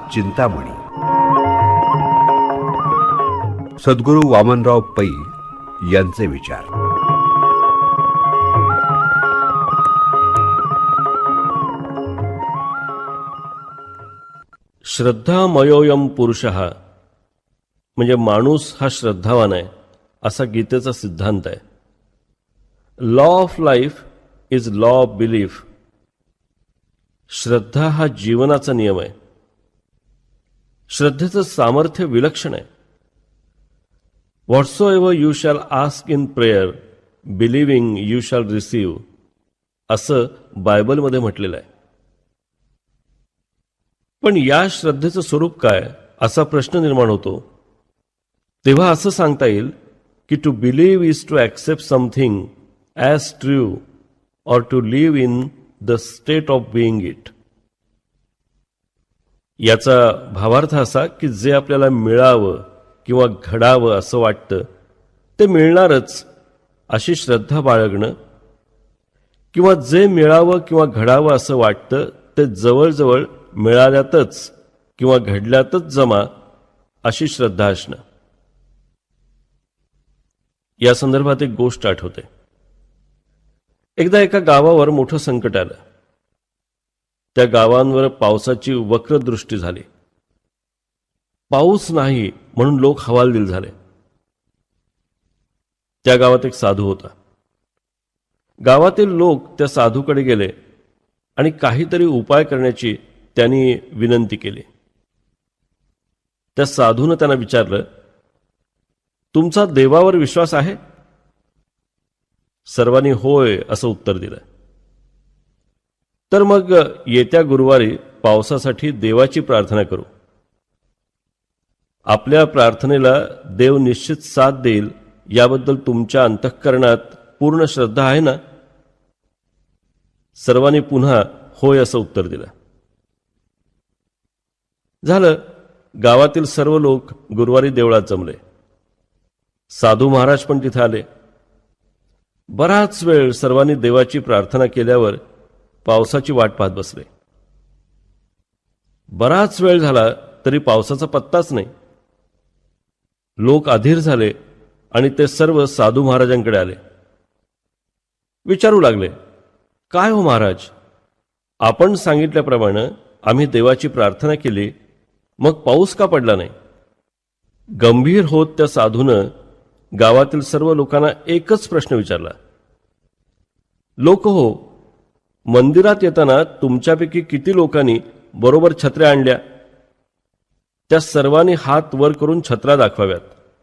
चिंतामणी. सद्गुरू वामनराव पै यांचे विचार. श्रद्धामयोयम पुरुषः म्हणजे माणूस हा श्रद्धावान आहे असा गीतेचा सिद्धांत आहे. Law of life is law of belief. श्रद्धा हा जीवनाचा नियम आहे. श्रद्धेचं सामर्थ्य विलक्षण आहे. व्हॉट्सोएव्हर you shall ask in prayer believing you shall receive असं बायबलमध्ये म्हटलेलं आहे. पण या श्रद्धेचं स्वरूप काय असा प्रश्न निर्माण होतो. तेव्हा असं सांगता येईल की to believe is to accept something as true और to live in the state of being it. याचा भावार्थ असा की जे आपल्याला मिळावं किंवा घडावं असं वाटतं ते मिळणारच अशी श्रद्धा बाळगणं, किंवा जे मिळावं किंवा घडावं असं वाटतं ते जवळजवळ मिळाल्यातच किंवा घडल्यातच जमा अशी श्रद्धा असणं. या संदर्भात एक गोष्ट आठवते. एकदा एका गावावर मोठं संकट आलं. त्या गावांवर पावसाची वक्रदृष्टी झाली. पाऊस नाही म्हणून लोक हवालदिल झाले. त्या गावात एक साधू होता. गावातील लोक त्या साधूकडे गेले आणि काहीतरी उपाय करण्याची त्यांनी विनंती केली. त्या साधूनं त्यांना विचारलं, तुमचा देवावर विश्वास आहे? सर्वांनी होय असं उत्तर दिलं. तर मग येत्या गुरुवारी पावसासाठी देवाची प्रार्थना करू. आपल्या प्रार्थनेला देव निश्चित साथ देईल याबद्दल तुमच्या अंतःकरणात पूर्ण श्रद्धा आहे ना? सर्वांनी पुन्हा होय असं उत्तर दिलं. झालं. गावातील सर्व लोक गुरुवारी देवळात जमले. साधू महाराज पण तिथे आले. बराच वेळ सर्वांनी देवाची प्रार्थना केल्यावर पावसाची वाट पाहत बसले. बराच वेळ झाला तरी पावसाचा पत्ताच नाही. लोक अधीर झाले आणि ते सर्व साधू महाराजांकडे आले. विचारू लागले, काय हो महाराज, आपण सांगितल्याप्रमाणे आम्ही देवाची प्रार्थना केली, मग पाऊस का पडला नाही? गंभीर होत त्या साधूनं गावातील सर्व लोकांना एकच प्रश्न विचारला. लोक हो, मंदिरात येताना तुमच्यापैकी किती लोकांनी बरोबर छत्र्या आणल्या? त्या सर्वांनी हात वर करून छत्र्या दाखवाव्यात.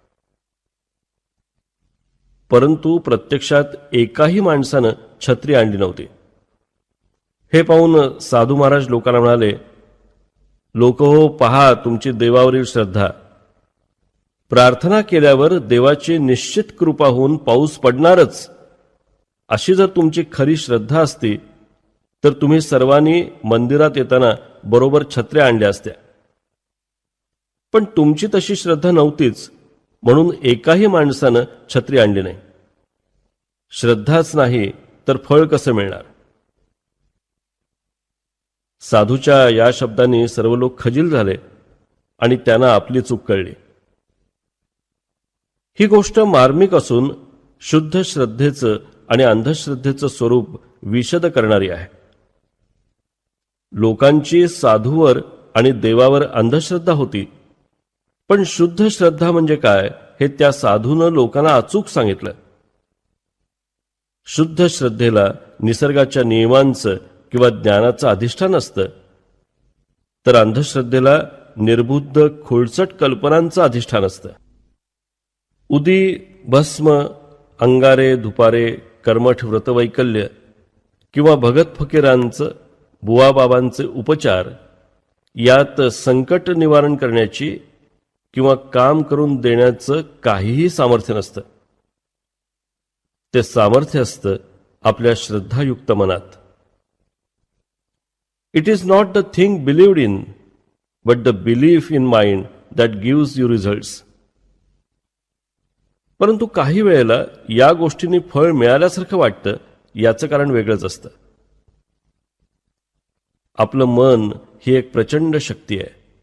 परंतु प्रत्यक्षात एकाही माणसानं छत्री आणली नव्हती. हे पाहून साधू महाराज लोकांना म्हणाले, लोक हो, पहा तुमची देवावरील श्रद्धा. प्रार्थना केल्यावर देवाची निश्चित कृपा होऊन पाऊस पडणारच अशी जर तुमची खरी श्रद्धा असती तर तुम्ही सर्वांनी मंदिरात येताना बरोबर छत्र्या आणल्या असत्या. पण तुमची तशी श्रद्धा नव्हतीच म्हणून एकाही माणसानं छत्री आणली नाही. श्रद्धाच नाही तर फळ कसं मिळणार? साधूच्या या शब्दांनी सर्व लोक खजील झाले आणि त्यांना आपली चूक कळली. ही गोष्ट मार्मिक असून शुद्ध श्रद्धेचं आणि अंधश्रद्धेचं स्वरूप विशद करणारी आहे. लोकांची साधूवर आणि देवावर अंधश्रद्धा होती, पण शुद्ध श्रद्धा म्हणजे काय हे त्या साधूनं लोकांना अचूक सांगितलं. शुद्ध श्रद्धेला निसर्गाच्या नियमांचं किंवा ज्ञानाचं अधिष्ठान असतं, तर अंधश्रद्धेला निर्बुद्ध खुळचट कल्पनांचं अधिष्ठान असतं. उदी भस्म, अंगारे धुपारे, कर्मठ व्रतवैकल्य किंवा भगत फकीरांचं, बुवाबाबांचे उपचार यात संकट निवारण करण्याची किंवा काम करून देण्याचं काहीही सामर्थ्य नसतं. ते सामर्थ्य असतं आपल्या श्रद्धायुक्त मनात. It is not the thing बिलिव्ड in but the belief in mind that gives you results. परंतु काही वेळेला या गोष्टींनी फळ मिळाल्यासारखं वाटतं. याचं कारण वेगळंच असतं. आपलं मन ही एक प्रचंड शक्ती आहे.